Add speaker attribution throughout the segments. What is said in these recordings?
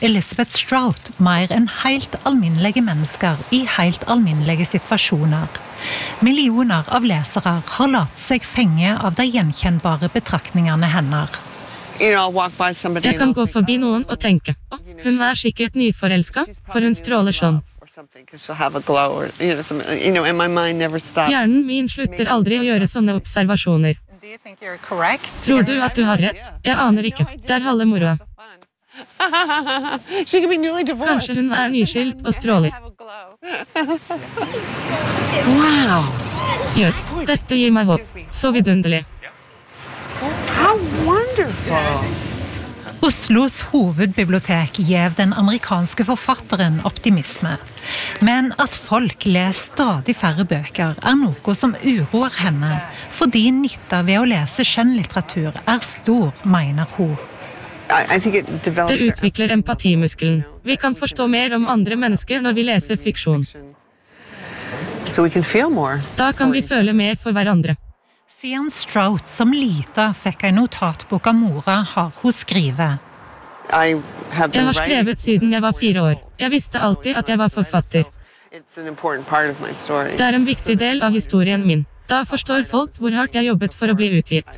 Speaker 1: Elizabeth Strout mer enn helt alminnelige mennesker i helt alminnelige situasjoner. Millioner av lesere har latt seg fenge av de gjenkjennbare betraktningene hennes.
Speaker 2: Jeg kan gå forbi noen og tenke, hun sikkert nyforelsket, for hun stråler sånn. Hjernen min slutter aldri å gjøre sånne observasjoner. Tror du at du har rett? Jeg aner ikke. Det halve moroa. Kanskje hun nyskilt og stråler.
Speaker 3: Wow!
Speaker 2: Jøss, dette gir meg håp. Så vidunderlig.
Speaker 3: How wonderful!
Speaker 1: Oslos hovedbibliotek gjev den amerikanske forfatteren optimisme. Men at folk leser stadig færre bøker noe som uroer henne, fordi nytta ved å lese skjønnlitteratur stor, mener hun.
Speaker 2: Det utvikler empatimuskelen. Vi kan forstå mer om andre mennesker når vi leser fiksjon. Da kan vi føle mer for hverandre.
Speaker 1: Siden Strout som lita fikk en notatbok av mora, har hun skrivet.
Speaker 2: Jeg har skrevet siden jeg var 4 år. Jeg visste alltid at jeg var forfatter. Det en viktig del av historien min. Da forstår folk hvor hardt jeg jobbet for å bli utgitt.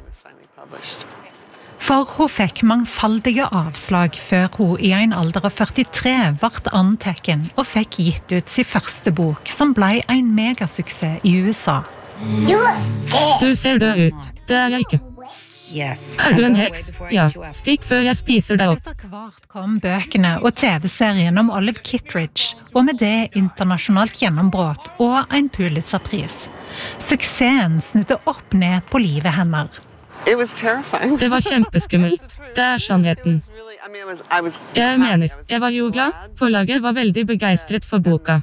Speaker 1: For hun fikk mangfoldige avslag før hun i en alder av 43 ble antekken og fikk gitt ut sin første bok, som ble en megasuksess i USA.
Speaker 2: Du ser død ut. Det jeg ikke. Du en heks? Ja. Stikk før jeg spiser deg opp.
Speaker 1: Etter hvert kom bøkene og TV-serien om Olive Kitteridge, og med det internasjonalt gjennombrudd og en Pulitzerpris. Suksessen snudde opp ned på livet hennes.
Speaker 2: Det var kjempeskummelt. Det sannheten. Jeg mener, jeg var jo glad. Forlaget var veldig begeistret for boka.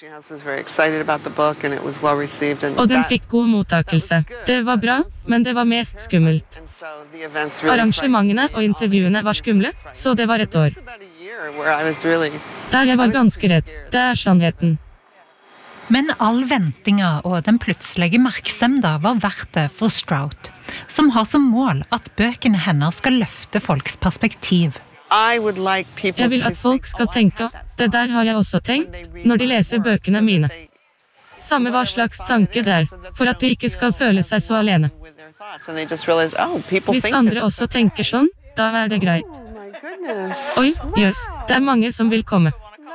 Speaker 2: Og den fikk god mottakelse. Det var bra, men det var mest skummelt. Arrangementene og intervjuene var skumle, så det var et år. Der jeg var ganske redd. Det sannheten.
Speaker 1: Men all ventinga og den plutselige merksemda var verdt det for Strout, som har som mål at bøkene hennes skal løfte folks perspektiv.
Speaker 2: Jeg vil at folk skal tenke, det der har jeg også tenkt, når de leser bøkene mine. Samme hva slags tanke det for at de ikke skal føle seg så alene. Hvis andre også tenker sånn, da det greit. Oi, jøss, det mange som vil komme.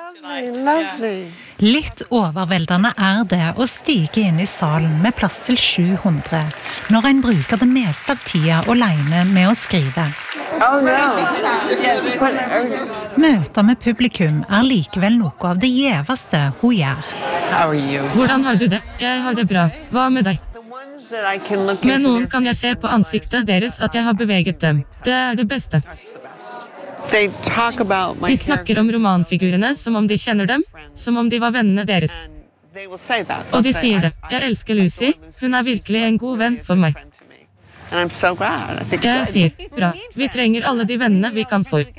Speaker 1: Litt overveldende det å stige inn i salen med plass til 700, når en bruker det meste av tida alene med å skrive. Møter med publikum likevel noe av det gjeveste hun gjør.
Speaker 2: Hvordan har du det? Jeg har det bra. Hva med deg? Med noen kan jeg se på ansiktet deres at jeg har beveget dem. Det det beste. De snakker om romanfigurene som om de kjenner dem, som om de var vennene deres. Og de sier det. Jeg elsker Lucy. Hun virkelig en god venn for meg. Jeg sier, bra. Vi trenger alle de vennene vi kan få.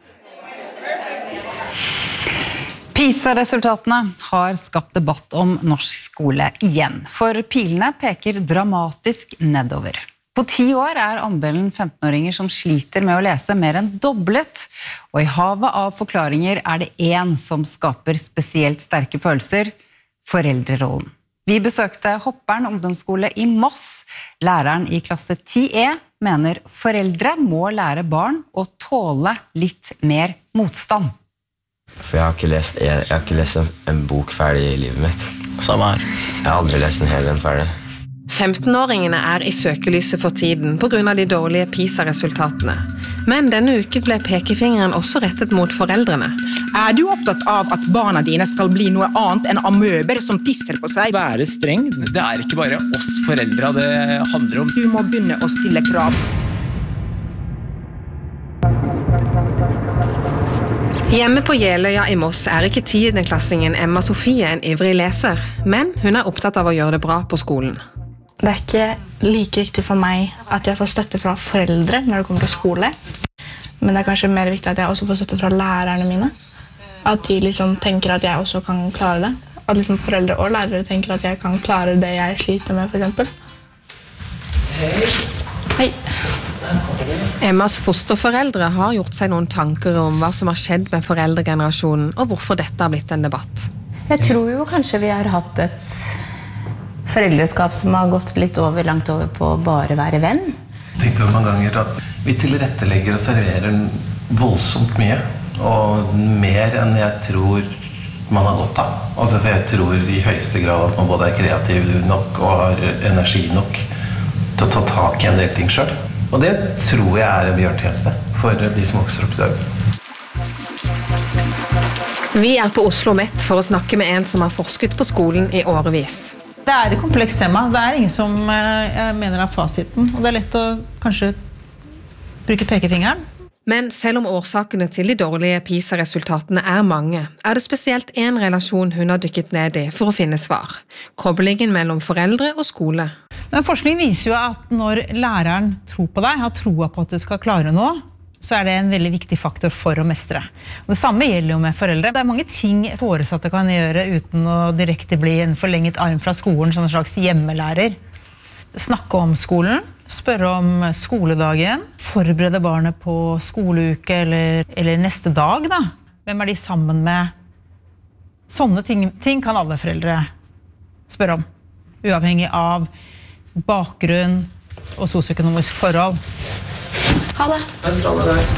Speaker 4: PISA-resultatene har skapt debatt om norsk skole igjen, for pilene peker dramatisk nedover. På 10 år andelen 15-åringer som sliter med å lese mer enn doblet, og i havet av forklaringer det en som skaper spesielt sterke følelser, foreldrerollen. Vi besøkte Hoppern ungdomsskole i Moss. Læreren i klasse 10E mener foreldre må lære barn å tåle litt mer motstand.
Speaker 5: For jeg har ikke lest en bok ferdig i livet mitt.
Speaker 6: Samme her.
Speaker 5: Jeg har aldri lest en hel en ferdig.
Speaker 7: 15-åringene i søkelyset for tiden på grunn av de dårlige PISA-resultatene. Men denne uken ble pekefingeren også rettet mot foreldrene.
Speaker 8: Du opptatt av at barna dine skal bli noe annet enn amøber som tisser på seg?
Speaker 6: Være streng, det ikke bare oss foreldre det handler om.
Speaker 8: Du må begynne å stille krav.
Speaker 7: Hjemme på Jeløya i Moss ikke 10.-klassingen Emma Sofie en ivrig leser, men hun opptatt av å gjøre det bra på skolen.
Speaker 9: Det ikke like viktig for meg at jeg får støtte fra foreldre når det kommer til skole, men det kanskje mer viktig at jeg også får støtte fra lærerne mine. At de liksom tenker at jeg også kan klare det. At liksom foreldre og lærere tenker at jeg kan klare det jeg sliter med, for eksempel. Hei.
Speaker 7: Emmas fosterforeldre har gjort seg noen tanker om hva som har skjedd med foreldregenerasjonen, og hvorfor dette har blitt en debatt.
Speaker 10: Jeg tror jo kanskje vi har hatt et foreldreskap som har gått litt langt over på å bare være venn.
Speaker 11: Jeg tenker jo mange ganger at vi tilrettelegger og serverer voldsomt mye, og mer enn jeg tror man har godt av. Altså, for jeg tror i høyeste grad at man både er kreativ nok og har energi nok til å ta tak i en del ting selv. Og det tror jeg er en bjørntjeneste for de som vokser opp i dag.
Speaker 7: Vi er på Oslo Met for å snakke med en som har forsket på skolen i årevis.
Speaker 12: Det er et komplekst tema. Det er ingen som jeg mener er fasiten. Og det er lett å kanskje bruke pekefingeren.
Speaker 7: Men selv om årsakene til de dårlige PISA-resultatene er mange, er det spesielt en relasjon hun har dykket ned i for å finne svar. Koblingen mellom foreldre og skole.
Speaker 12: Men forskning viser jo at når læreren tror på deg, har troa på at du skal klare noe, så er det en veldig viktig faktor for å mestre. Og det samme gjelder jo med foreldre. Det er mange ting foresatte kan gjøre uten å direkte bli en forlenget arm fra skolen som en slags hjemmelærer. Snakke om skolen, spørre om skoledagen, forberede barnet på skoleuke eller neste dag da. Hvem er de sammen med? Sånne ting kan alle foreldre spørre om, uavhengig av bakgrunn og sosioøkonomisk forhold.
Speaker 10: Ha det.
Speaker 11: Det er strålende deg.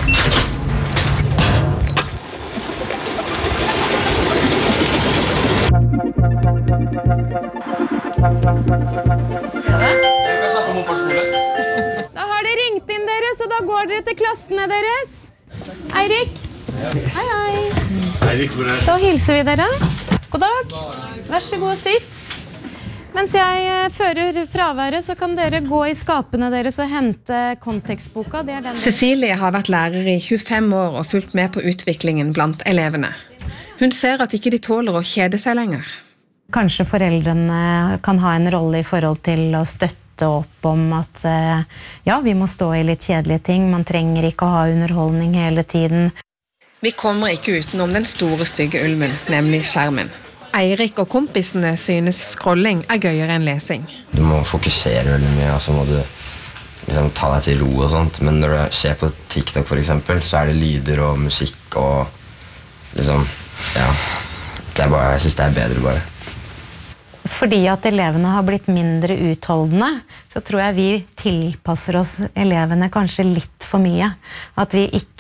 Speaker 13: Da har de ringt inn dere, så da går dere til klassene deres. Eirik. Hei, hei.
Speaker 11: Eirik, hvor er?
Speaker 13: Da hilser vi dere. God dag. Vær så god, sitt. Mens jeg fører fraværet, så kan dere gå i skapene deres og hente kontekstboka. Det er den.
Speaker 7: Cecilie har vært lærer i 25 år og fulgt med på utviklingen blant elevene. Hun ser at ikke de tåler å kjede seg lenger.
Speaker 10: Kanskje foreldrene kan ha en rolle i forhold til å støtte opp om at ja, vi må stå i litt kjedelige ting. Man trenger ikke å ha underholdning hele tiden.
Speaker 7: Vi kommer ikke utenom den store stygge ulven, nemlig skjermen. Eirik og kompisene synes scrolling er gøyere enn lesing.
Speaker 5: Du må fokusere veldig mye, og så må du liksom ta deg til ro og sånt. Men når du ser på TikTok for eksempel, så er det lyder og musikk og liksom, ja, jeg synes det er bedre bare.
Speaker 10: Fordi at elevene har blitt mindre utholdende, så tror jeg vi tilpasser oss elevene kanskje litt for mye. At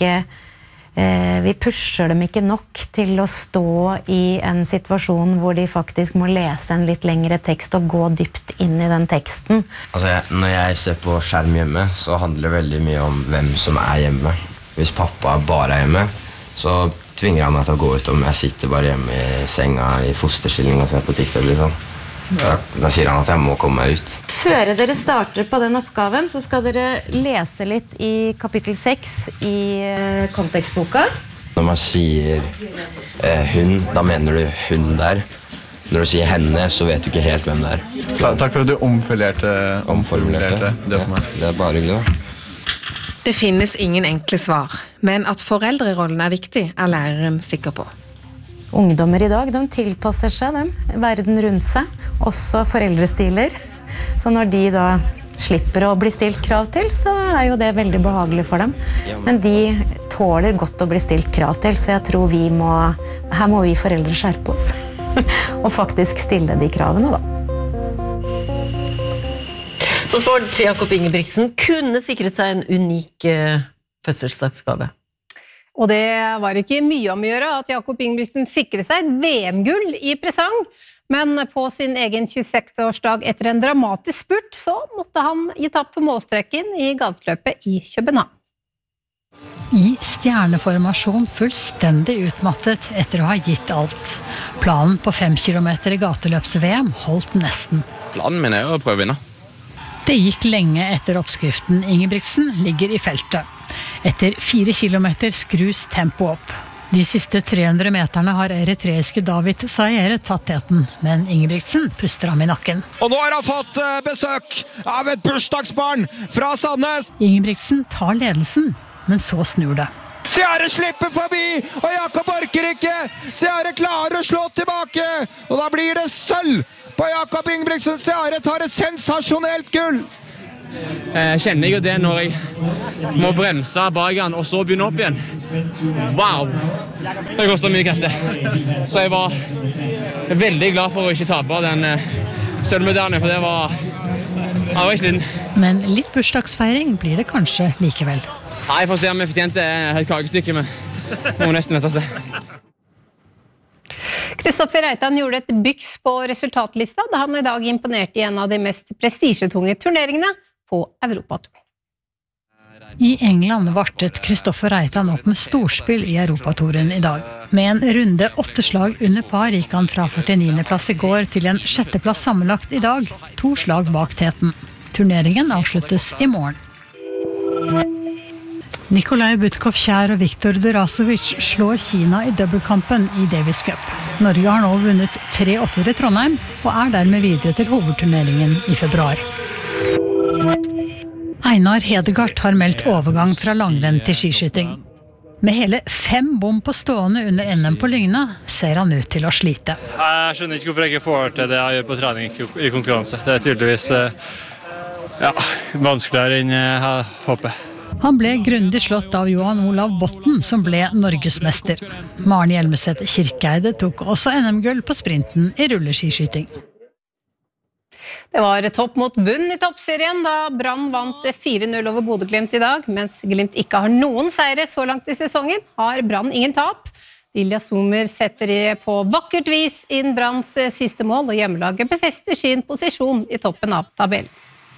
Speaker 10: vi pusher dem ikke nok til å stå i en situasjon hvor de faktisk må lese en litt lengre tekst og gå dypt inn i den teksten.
Speaker 5: Altså, når jeg ser på skjerm hjemme, så handler det veldig mye om hvem som er hjemme. Hvis pappa bare er hjemme, så tvinger han meg til å gå ut om jeg sitter bare hjemme i senga i fosterstilling og ser på TikTok liksom. Da sier han at jeg må komme meg ut.
Speaker 10: Før dere starter på den oppgaven, så skal dere lese litt i kapittel 6 i kontekstboka.
Speaker 5: Når man sier hun, da mener du hun der. Når du sier henne, så vet du ikke helt hvem det er.
Speaker 14: Takk for at du omformulerte det for meg.
Speaker 5: Det er bare hyggelig da.
Speaker 7: Det finnes ingen enkle svar, men at foreldrerollen er viktig, er læreren sikker på.
Speaker 10: Ungdommer i dag, de tilpasser seg dem, verden rundt seg, også foreldrestiler. Så når de da slipper å bli stilt krav til, så er jo det veldig behagelig for dem. Men de tåler godt å bli stilt krav til, så jeg tror her må vi foreldre skjerpe oss. Og faktisk stille de kravene da.
Speaker 15: Så sport Jakob Ingebrigtsen kunne sikret seg en unik fødselsdagsgave.
Speaker 16: Og det var ikke mye om å gjøre at Jakob Ingebrigtsen sikret seg et VM-gull i presang, men på sin egen 26-årsdag etter en dramatisk spurt, så måtte han gi tapp på målstreken i gateløpet i København.
Speaker 1: I stjerneformasjon fullstendig utmattet etter å ha gitt alt. Planen på 5 kilometer i gateløps-VM holdt nesten.
Speaker 17: Planen min er å prøve å vinne.
Speaker 1: Det gikk lenge etter oppskriften. Ingebrigtsen ligger i feltet. Etter 4 kilometer skrus tempo opp. De siste 300 meterne har eritreiske David Sayere tatt teten, men Ingebrigtsen puster ham i nakken.
Speaker 18: Og nå har han fått besøk av et bursdagsbarn fra Sandnes.
Speaker 1: Ingebrigtsen tar ledelsen, men så snur det.
Speaker 18: Sayere slipper forbi, og Jakob orker ikke. Sayere klarer å slå tilbake, og da blir det sølv på Jakob Ingebrigtsen. Sayere tar et sensasjonelt gull.
Speaker 17: kjenner jeg jo det når jeg må bremse bak han, og så begynne opp igjen. Wow! Det kostet mye krefter. Så jeg var veldig glad for å ikke tape den sølvmedaljen, for det var ikke sliten.
Speaker 1: Men litt bursdagsfeiring blir det kanskje likevel.
Speaker 17: Nei, jeg får se om jeg fortjente et kakestykke, men må nesten vente seg.
Speaker 16: Kristoffer Reitan gjorde et byks på resultatlista da han i dag imponerte i en av de mest prestisjetunge turneringene på Europatour. I England vartet Kristoffer Reitan opp med storspill i Europatouren i dag. Med en runde 8 slag under par gikk han fra 49. plass i går til en 6. plass sammenlagt i dag, 2 slag bak teten. Turneringen avsluttes i morgen. Nikolai Butkov-Kjær og Viktor Durasovic slår Kina i dobbeltkampen i Davis Cup. Norge har nå vunnet 3 oppgjør i Trondheim, og er dermed videre til hovedturneringen i februar. Einar Hedegaard har meldt overgang fra langrenn til skiskyting. Med hele 5 bom på stående under NM på Lygna, ser han ut til å slite.
Speaker 19: Jeg skjønner ikke hvorfor jeg ikke får til det jeg gjør på trening i konkurranse. Det er tydeligvis vanskeligere enn jeg håper.
Speaker 1: Han ble grundig slått av Johan Olav Botten, som ble norgesmester. Maren Hjelmeset Kirkeide tok også NM-gull på sprinten i rulleskiskyting. Det var topp mot bunn i toppserien da Brann vant 4-0 over Bodø/Glimt i dag. Mens Glimt ikke har noen seire så langt i sesongen, har Brann ingen tap. Dilja Sommer setter på vakkert vis inn Branns siste mål, og hjemmelaget befester sin posisjon i toppen av tabellen.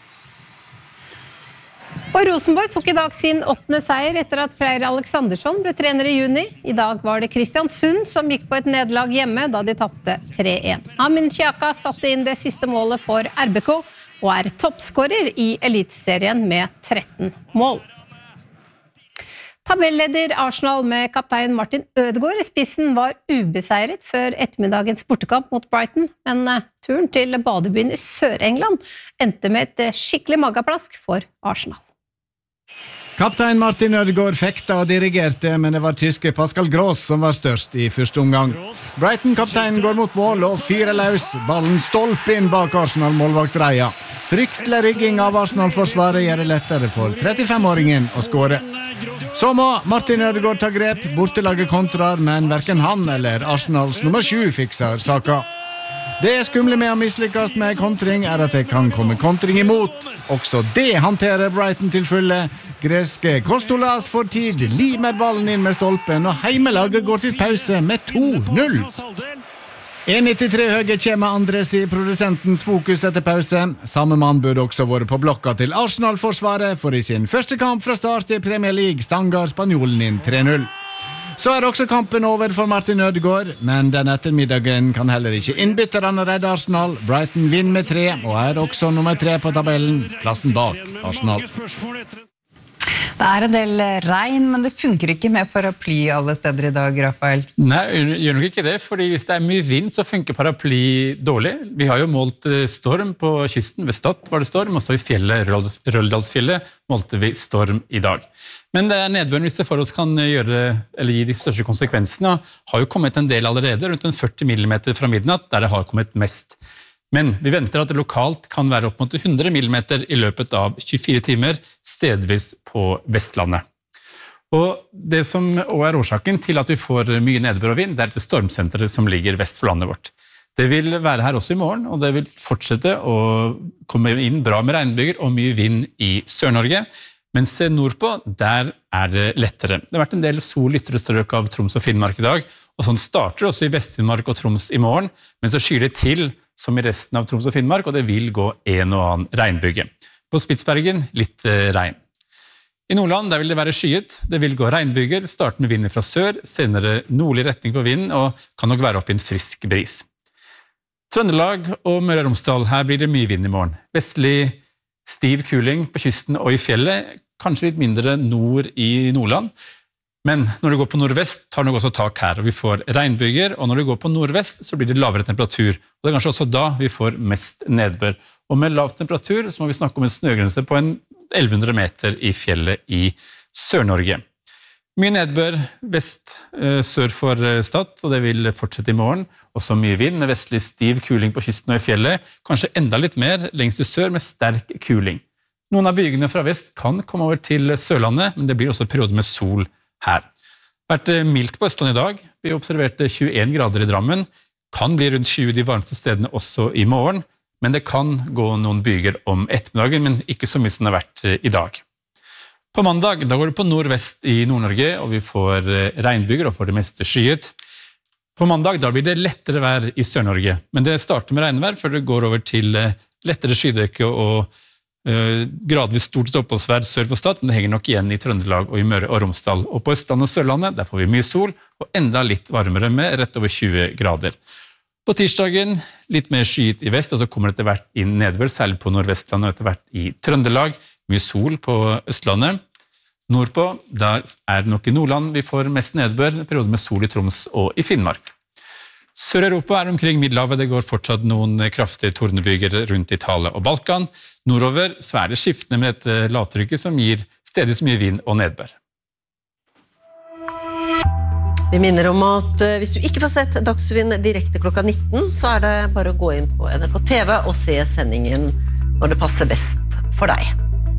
Speaker 1: Og Rosenborg tok i dag sin 8. seier etter at Freyr Aleksandersson ble trener i juni. I dag var det Kristiansund som gikk på et nederlag hjemme da de tapte 3-1. Amin Chaka satte inn det siste målet for RBK og er toppskårer i eliteserien med 13 mål. Tabelleder Arsenal med kaptein Martin Ødegaard i spissen var ubeseiret før ettermiddagens bortekamp mot Brighton, men turen til badebyen i Sør-England endte med et skikkelig mageplask for Arsenal.
Speaker 20: Kaptein Martin Ødegaard fekta og dirigerte, men det var tyske Pascal Gross som var størst i første omgang. Brighton-kapteinen går mot mål og fyrer løs. Ballen stolper inn bak Arsenal-målvaktreia. Fryktelig rigging av Arsenal-forsvaret gjør det lettere for 35-åringen å skåre. Så må Martin Ødegaard ta grep. Bortelaget kontrar, men hverken han eller Arsenals nummer 7 fikser saka. Det skumle med å mislykkes med kontring er at det kan komme kontring imot. Også det hanterer Brighton til fulle. Greske Kostolas får tid, limer ballen inn med stolpen, og heimelaget går til pause med 2-0. 1,93 høye kommer Andres i produsentens fokus etter pause. Samme mann burde også vært på blokka til Arsenal-forsvaret, for i sin første kamp fra start i Premier League stanger spanjolen inn 3-0. Så er også kampen over for Martin Ødegaard, men den ettermiddagen kan heller ikke innbytterne redde Arsenal. Brighton vinner med 3, og er også nummer 3 på tabellen, plassen bak Arsenal.
Speaker 4: Det er en del regn, men det funker ikke med paraply alle steder i dag, Rafael.
Speaker 21: Nei, gjør nok ikke det, fordi hvis det er mye vind, så funker paraply dårlig. Vi har jo målt storm på kysten, ved Stad var det storm, og så i fjellet, Røldalsfjellet, målte vi storm i dag. Men det er nedbøren hvis det for oss kan gjøre, eller gi de største konsekvensene, har jo kommet en del allerede, rundt 40 mm fra midnatt, der det har kommet mest. Men vi venter at det lokalt kan være opp mot 100 mm i løpet av 24 timer, stedvis på Vestlandet. Og det som også er årsaken til at vi får mye nedbør og vind, det er dette stormsenteret som ligger vest for landet vårt. Det vil være her også i morgen, og det vil fortsette å komme inn bra med regnbyger og mye vind i Sør-Norge. Mens nordpå, der er det lettere. Det har vært en del sol i ytre strøk av Troms og Finnmark i dag, og sånn starter også i Vest-Finnmark og Troms i morgen, men så skyr det til som i resten av Troms og Finnmark, og det vil gå en og annen regnbyge. På Spitsbergen litt regn. I Nordland der vil det være skyet, det vil gå regnbyger, starten med vinden fra sør, senere nordlig retning på vinden, og kan nok være opp i en frisk bris. Trøndelag og Møre og Romsdal, her blir det mye vind i morgen. Vestlig stiv kuling på kysten og i fjellet, kanskje litt mindre nord i Nordland. Men når det går på nordvest, tar det også tak her, og vi får regnbyger, og når det går på nordvest, så blir det lavere temperatur, og det er kanskje også da vi får mest nedbør. Og med lav temperatur så må vi snakke om en snøgrense på 1100 meter i fjellet i Sør-Norge. Mye nedbør vest sør for Stad, og det vil fortsette i morgen. Også mye vind med vestlig stiv kuling på kysten og i fjellet, kanskje enda litt mer lengst i sør med sterk kuling. Noen av bygene fra vest kan komme over til Sørlandet, men det blir også perioder med sol her. Vært mildt på Østlandet i dag. Vi observerte 21 grader i Drammen. Kan bli rundt 20 de varmeste stedene også i morgen, men det kan gå noen byger om ettermiddagen, men ikke så mye som det har vært i dag. På mandag da går det på nordvest i Nord-Norge, og vi får regnbyger og får det meste skyet. På mandag da blir det lettere vær i Sør-Norge, men det starter med regnvær før det går over til lettere skydekke og gradvis stort oppholdsvær sør for Stad, men det henger nok igjen i Trøndelag og i Møre og Romsdal. Og på Østlandet og Sørlandet der får vi mye sol og enda litt varmere med rett over 20 grader. På tirsdagen litt mer skyet i vest, og så kommer det etter hvert inn nedbør, særlig på Nordvestlandet og etter hvert i Trøndelag. Mye sol på Østlandet. Nordpå, der er det nok i Nordland vi får mest nedbør, periode med sol i Troms og i Finnmark. Sør-Europa omkring Middelhavet, det går fortsatt noen kraftige tornebyger rundt Italia og Balkan. Nordover svære skiftende med et lavtrykk som gir stedvis mye vind og nedbør.
Speaker 15: Vi minner om at hvis du ikke får sett Dagsrevyen direkte klokka 19, så er det bare å gå inn på NRK TV og se sendingen når det passer best for deg.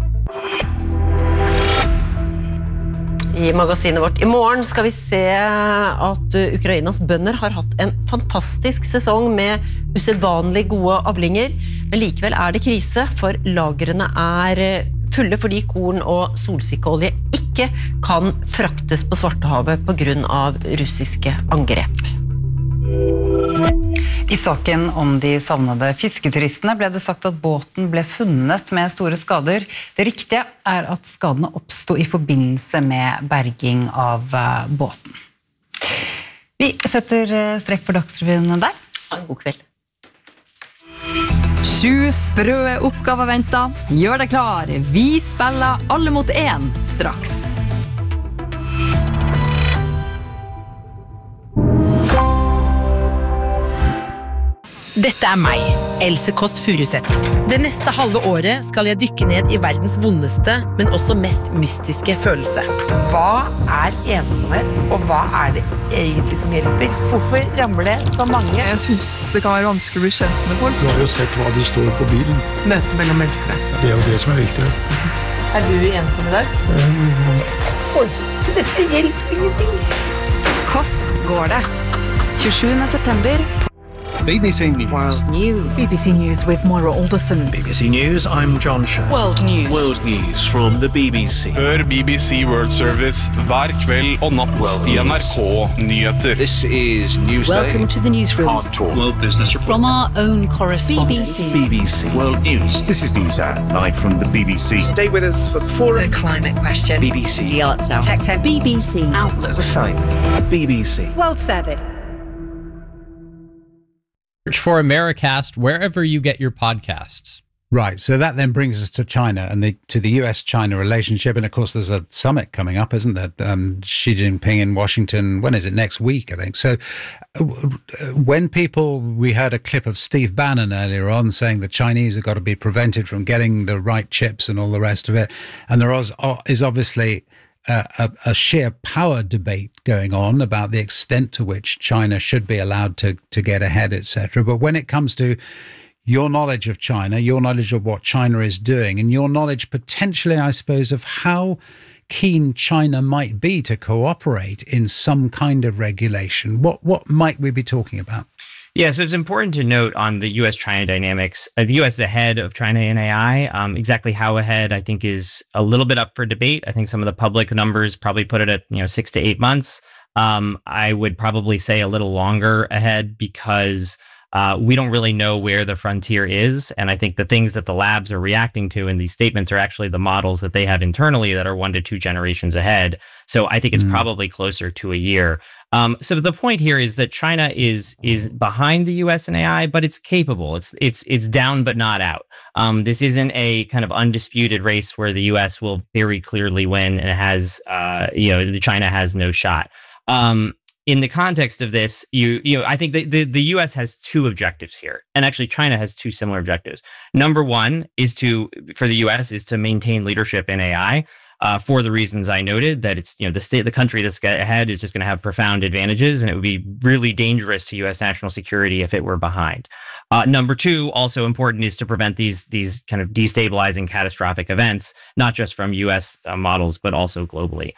Speaker 15: I magasinet vårt i morgen skal vi se at Ukrainas bønder har hatt en fantastisk sesong med usedvanlig gode avlinger, men likevel er det krise, for lagrene er fulle fordi korn og solsikkeolje ikke kan fraktes på Svartehavet på grunn av russiske angrep.
Speaker 4: I saken om de savnede fisketuristene ble det sagt at båten ble funnet med store skader. Det riktige er at skadene oppstod i forbindelse med berging av båten. Vi setter strekk for Dagsrevyen der.
Speaker 15: Ha en god kveld.
Speaker 3: 7 sprø oppgaver venter. Gjør deg klar. Vi spiller alle mot 1 straks.
Speaker 22: Dette er meg, Else Kåss Furuseth. Det neste halve året skal jeg dykke ned i verdens vondeste, men også mest mystiske følelse.
Speaker 23: Hva er ensomhet, og hva er det egentlig som hjelper?
Speaker 22: Hvorfor rammer det så mange?
Speaker 23: Jeg synes det kan være vanskelig å bli kjent med folk.
Speaker 24: Du har jo sett hva det står på bilen.
Speaker 23: Møte mellom menneskene.
Speaker 24: Det er jo det som er viktig.
Speaker 23: Er du ensom i dag? Oi, dette hjelper ingenting.
Speaker 3: Hvordan går det? 27. september.
Speaker 25: BBC News.
Speaker 3: World News.
Speaker 25: BBC News with Moira Alderson. BBC News, I'm John Sher.
Speaker 3: World News.
Speaker 25: World News from the BBC.
Speaker 14: Hør BBC World Service hver kveld og natt i NRK Nyheter.
Speaker 25: This is Newsday.
Speaker 3: Welcome to the newsroom.
Speaker 25: Hard Talk. World Business Report.
Speaker 3: From our own correspondent.
Speaker 25: BBC World News. This is News Hour, live from the BBC.
Speaker 23: Stay with us for the forum.
Speaker 3: The climate question.
Speaker 25: BBC.
Speaker 3: The arts hour. Tech 10. BBC. Outlook.
Speaker 25: The same. BBC.
Speaker 3: World Service.
Speaker 26: Search for Americast wherever you get your podcasts.
Speaker 20: Right, so that then brings us to China and to the US-China relationship. And of course, there's a summit coming up, isn't there? Xi Jinping in Washington, when is it? Next week, I think. So we heard a clip of Steve Bannon earlier on saying the Chinese have got to be prevented from getting the right chips and all the rest of it. And there is obviously a sheer power debate going on about the extent to which China should be allowed to get ahead, etc. But when it comes to your knowledge of China, your knowledge of what China is doing, and your knowledge potentially, I suppose, of how keen China might be to cooperate in some kind of regulation, what might we be talking about?
Speaker 27: Yeah, so it's important to note on the U.S.-China dynamics, the U.S. is ahead of China in AI. Exactly how ahead, I think, is a little bit up for debate. I think some of the public numbers probably put it at 6 to 8 months. I would probably say a little longer ahead because we don't really know where the frontier is. And I think the things that the labs are reacting to in these statements are actually the models that they have internally that are 1 to 2 generations ahead. So I think it's probably closer to a year. So the point here is that China is behind the U.S. in AI, but it's capable. It's down but not out. This isn't a kind of undisputed race where the U.S. will very clearly win and China has no shot. In the context of this, I think the U.S. has 2 objectives here, and actually China has 2 similar objectives. Number one for the U.S. is to maintain leadership in AI. for the reasons I noted, that it's, the country that's ahead is just going to have profound advantages, and it would be really dangerous to U.S. national security if it were behind. Number two, also important, is to prevent these kind of destabilizing catastrophic events, not just from U.S. models, but also globally.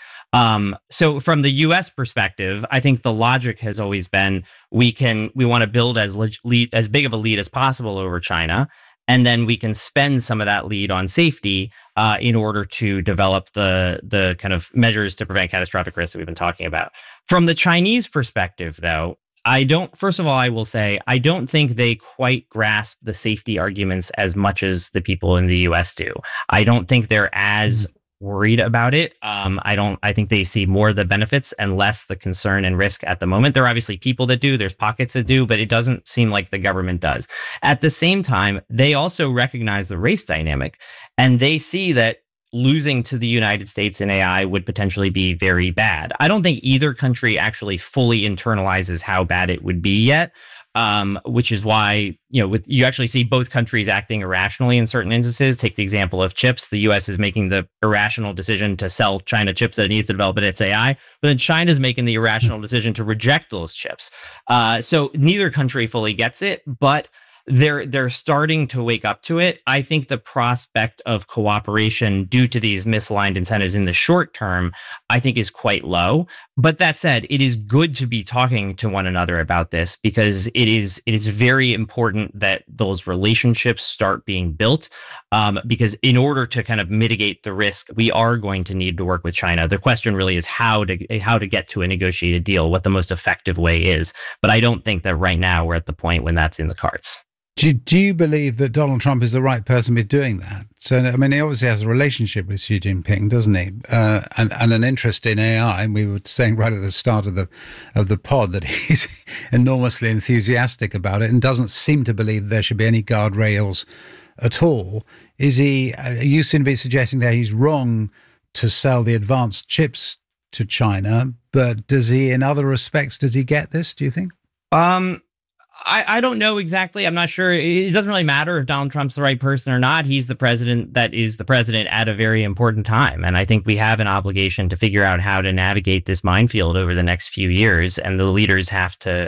Speaker 27: So from the U.S. perspective, I think the logic has always been we want to build as big of a lead as possible over China, and then we can spend some of that lead on safety in order to develop the kind of measures to prevent catastrophic risks that we've been talking about. From the Chinese perspective, though, first of all, I will say, I don't think they quite grasp the safety arguments as much as the people in the US do. I don't think they're as worried about it. I think they see more the benefits and less the concern and risk at the moment. There are obviously people that do, there's pockets that do, but it doesn't seem like the government does. At the same time, they also recognize the race dynamic, and they see that losing to the United States in AI would potentially be very bad. I don't think either country actually fully internalizes how bad it would be yet, which is why, you actually see both countries acting irrationally in certain instances. Take the example of chips. The US is making the irrational decision to sell China chips that it needs to develop its AI, but then China's making the irrational decision to reject those chips. So neither country fully gets it, but they're starting to wake up to it. I think the prospect of cooperation due to these misaligned incentives in the short term, I think, is quite low. But that said, it is good to be talking to one another about this, because it is very important that those relationships start being built. Because in order to kind of mitigate the risk, we are going to need to work with China. The question really is how to get to a negotiated deal, what the most effective way is. But I don't think that right now we're at the point when that's in the cards.
Speaker 2: Do you believe that Donald Trump is the right person to be doing that? So, I mean, he obviously has a relationship with Xi Jinping, doesn't he? And an interest in AI. And we were saying right at the start of the pod that he's enormously enthusiastic about it and doesn't seem to believe there should be any guardrails at all. You seem to be suggesting that he's wrong to sell the advanced chips to China, but does he, in other respects, does he get this, do you think?
Speaker 27: I don't know exactly. I'm not sure. It doesn't really matter if Donald Trump's the right person or not. He's the president that is the president at a very important time. And I think we have an obligation to figure out how to navigate this minefield over the next few years. And the leaders have to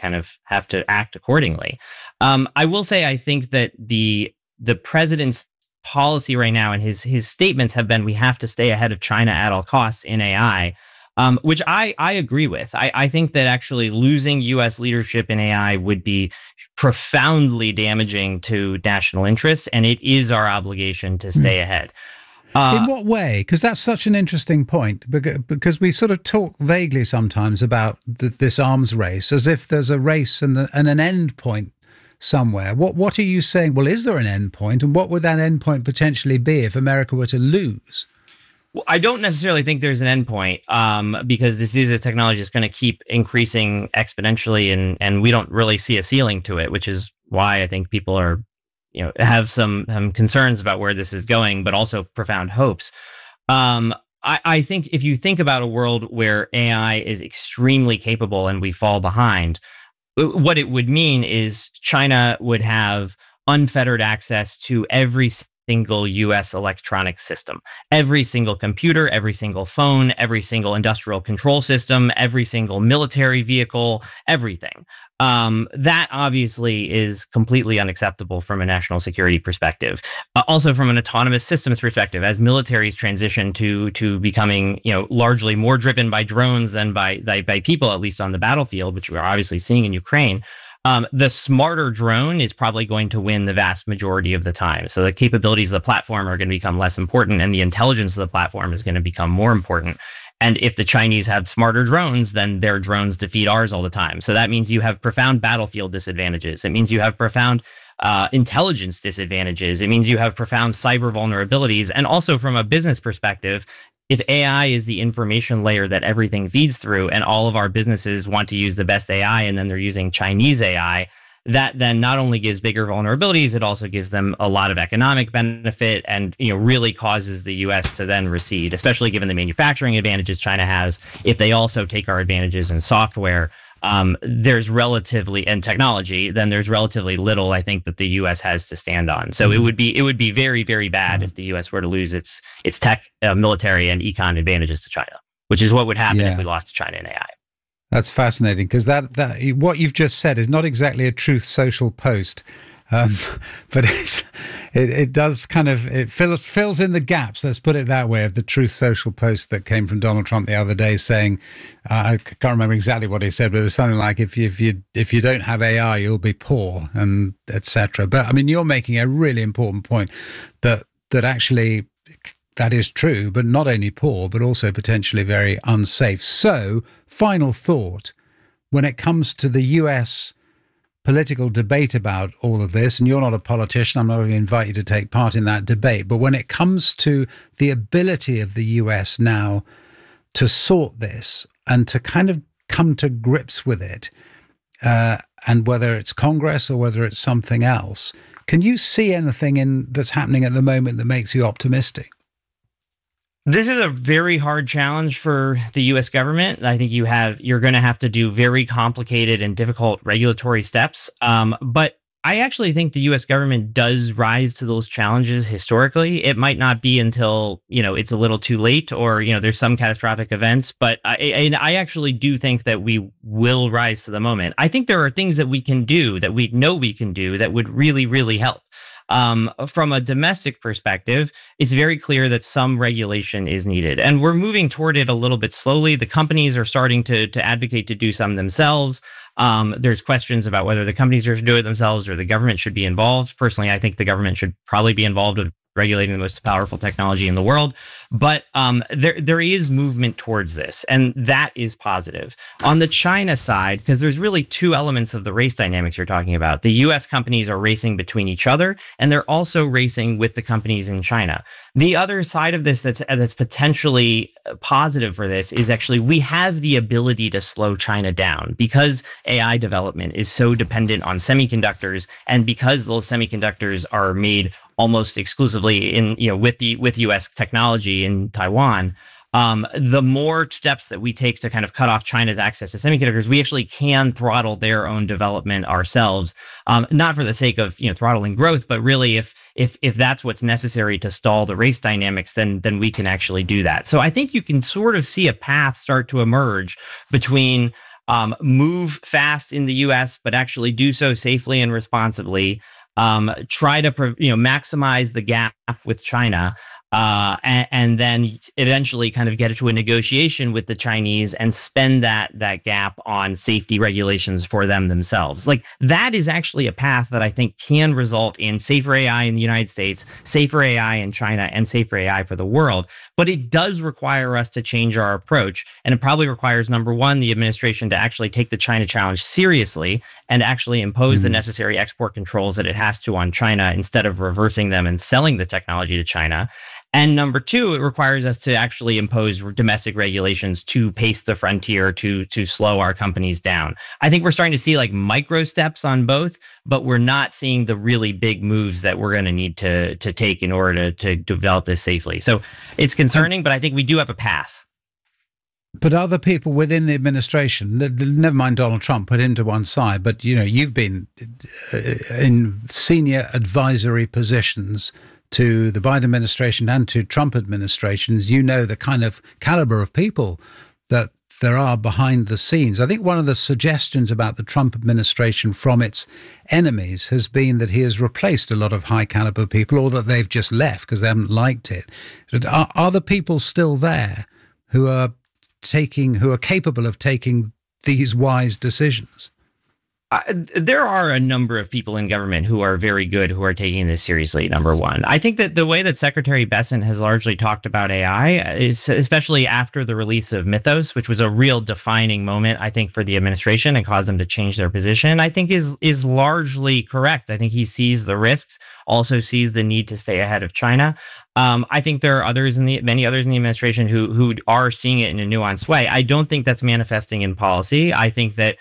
Speaker 27: act accordingly. I will say, I think that the president's policy right now and his statements have been, we have to stay ahead of China at all costs in AI. Which I agree with. I think that actually losing U.S. leadership in AI would be profoundly damaging to national interests, and it is our obligation to stay ahead.
Speaker 2: In what way? Because that's such an interesting point, because we sort of talk vaguely sometimes about this arms race as if there's a race and an end point somewhere. What are you saying? Well, is there an end point, and what would that end point potentially be if America were to lose?
Speaker 27: Well, I don't necessarily think there's an endpoint, because this is a technology that's going to keep increasing exponentially, and we don't really see a ceiling to it, which is why I think people are, have some concerns about where this is going, but also profound hopes. I think if you think about a world where AI is extremely capable and we fall behind, what it would mean is China would have unfettered access to every single U.S. electronic system, every single computer, every single phone, every single industrial control system, every single military vehicle, everything. That obviously is completely unacceptable from a national security perspective. Also from an autonomous systems perspective, as militaries transition to becoming, largely more driven by drones than by people, at least on the battlefield, which we're obviously seeing in Ukraine. The smarter drone is probably going to win the vast majority of the time. So the capabilities of the platform are going to become less important, and the intelligence of the platform is going to become more important. And if the Chinese have smarter drones, then their drones defeat ours all the time. So that means you have profound battlefield disadvantages. It means you have profound intelligence disadvantages. It means you have profound cyber vulnerabilities. And also from a business perspective, if AI is the information layer that everything feeds through, and all of our businesses want to use the best AI and then they're using Chinese AI, that then not only gives bigger vulnerabilities, it also gives them a lot of economic benefit, and really causes the US to then recede, especially given the manufacturing advantages China has. If they also take our advantages in software, there's relatively, and technology, then there's relatively little, I think, that the U.S. has to stand on. So it would be very, very bad if the U.S. were to lose its tech, military, and econ advantages to China, which is what would happen if we lost to China in AI.
Speaker 2: That's fascinating, because that what you've just said is not exactly a Truth Social post, but it does kind of, it fills in the gaps, let's put it that way, of the Truth Social post that came from Donald Trump the other day, saying, I can't remember exactly what he said, but it was something like, if you don't have AI, you'll be poor, and etc. But I mean, you're making a really important point that actually that is true, but not only poor, but also potentially very unsafe. So, final thought, when it comes to the US political debate about all of this, and you're not a politician, I'm not going to invite you to take part in that debate, but when it comes to the ability of the US now to sort this and to kind of come to grips with it, and whether it's Congress or whether it's something else, can you see anything that's happening at the moment that makes you optimistic?
Speaker 27: This is a very hard challenge for the U.S. government. I think you're going to have to do very complicated and difficult regulatory steps. But I actually think the U.S. government does rise to those challenges historically. It might not be until, it's a little too late, or, there's some catastrophic events. But I actually do think that we will rise to the moment. I think there are things that we can do, that we know we can do, that would really, really help. From a domestic perspective, it's very clear that some regulation is needed, and we're moving toward it a little bit slowly. The companies are starting to advocate to do some themselves. There's questions about whether the companies are to do it themselves or the government should be involved. Personally, I think the government should probably be involved with regulating the most powerful technology in the world. But there is movement towards this, and that is positive. On the China side, because there's really two elements of the race dynamics you're talking about. The U.S. companies are racing between each other, and they're also racing with the companies in China. The other side of this that's potentially positive for this is actually we have the ability to slow China down, because AI development is so dependent on semiconductors, and because those semiconductors are made almost exclusively with U.S. technology in Taiwan. The more steps that we take to kind of cut off China's access to semiconductors, we actually can throttle their own development ourselves, not for the sake of throttling growth, but really if that's what's necessary to stall the race dynamics, then we can actually do that. So I think you can sort of see a path start to emerge between move fast in the U.S., but actually do so safely and responsibly. Try to maximize the gap with China, and then eventually kind of get it to a negotiation with the Chinese and spend that gap on safety regulations for themselves. Like, that is actually a path that I think can result in safer AI in the United States, safer AI in China, and safer AI for the world. But it does require us to change our approach, and it probably requires, number one, the administration to actually take the China challenge seriously and actually impose the necessary export controls that it has to on China, instead of reversing them and selling the technology to China. And number two, it requires us to actually impose domestic regulations to pace the frontier, to slow our companies down. I think we're starting to see like micro steps on both, but we're not seeing the really big moves that we're going to need to take in order to develop this safely. So it's concerning, but I think we do have a path.
Speaker 2: But other people within the administration, never mind Donald Trump, put him to one side, but you've been in senior advisory positions to the Biden administration and to Trump administrations. You know the kind of caliber of people that there are behind the scenes. I think one of the suggestions about the Trump administration from its enemies has been that he has replaced a lot of high caliber people, or that they've just left because they haven't liked it. Are the people still there who are capable of taking these wise decisions?
Speaker 27: There are a number of people in government who are very good, who are taking this seriously, number one. I think that the way that Secretary Bessent has largely talked about AI is, especially after the release of Mythos, which was a real defining moment, I think, for the administration and caused them to change their position, I think is largely correct. I think he sees the risks, also sees the need to stay ahead of China. I think there are many others in the administration who are seeing it in a nuanced way. I don't think that's manifesting in policy. I think that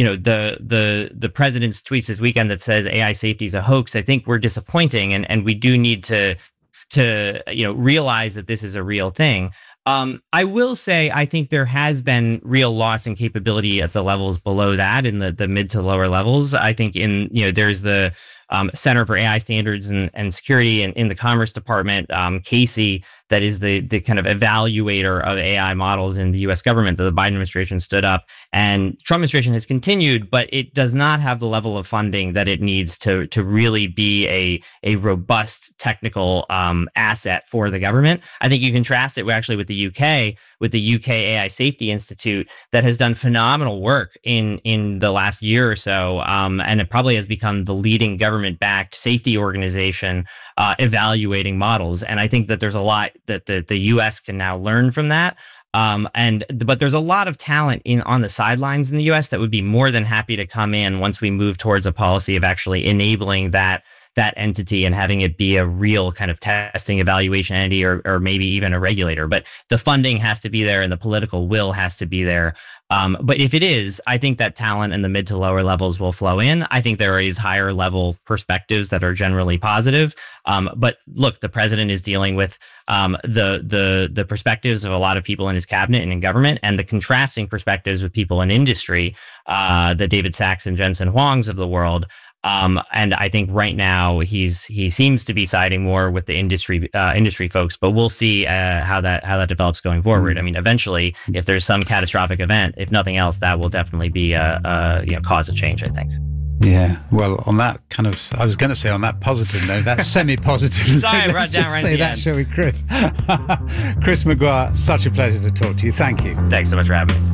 Speaker 27: the president's tweets this weekend that says AI safety is a hoax, I think we're disappointing, and we do need to realize that this is a real thing. I will say, I think there has been real loss in capability at the levels below that, in the mid to lower levels. I think there's the Center for AI Standards and Security in the Commerce Department, Casey, that is the kind of evaluator of AI models in the U.S. government that the Biden administration stood up. And Trump administration has continued, but it does not have the level of funding that it needs to really be a robust technical asset for the government. I think you contrast it actually with the UK, with the UK AI Safety Institute that has done phenomenal work in the last year or so, and it probably has become the leading government-backed safety organization evaluating models. And I think that there's a lot that the U.S. can now learn from that. But there's a lot of talent on the sidelines in the U.S. that would be more than happy to come in once we move towards a policy of actually enabling that entity and having it be a real kind of testing evaluation entity or maybe even a regulator. But the funding has to be there and the political will has to be there. But if it is, I think that talent in the mid to lower levels will flow in. I think there is higher level perspectives that are generally positive. But look, the president is dealing with the perspectives of a lot of people in his cabinet and in government, and the contrasting perspectives with people in industry, the David Sachs and Jensen Huangs of the world. And I think right now he seems to be siding more with the industry folks, but we'll see how that develops going forward. I mean, eventually, if there's some catastrophic event, if nothing else, that will definitely be a cause of change, I think.
Speaker 2: Yeah, well, on that kind of, I was going to say on that positive note, that semi-positive note,
Speaker 27: Sorry,
Speaker 2: let's
Speaker 27: down
Speaker 2: just
Speaker 27: right
Speaker 2: say
Speaker 27: at the
Speaker 2: that,
Speaker 27: end.
Speaker 2: shall we, Chris? Chris McGuire, such a pleasure to talk to you. Thank you.
Speaker 27: Thanks so much for having me.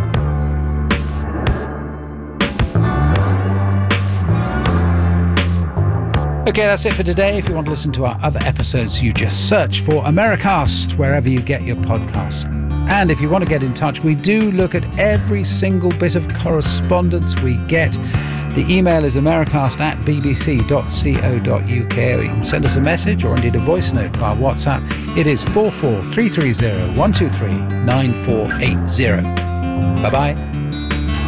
Speaker 2: Okay, that's it for today. If you want to listen to our other episodes, you just search for Americast wherever you get your podcasts. And if you want to get in touch, we do look at every single bit of correspondence we get. The email is americast@bbc.co.uk, or you can send us a message or indeed a voice note via WhatsApp. It is 44330 123 9480. Bye-bye.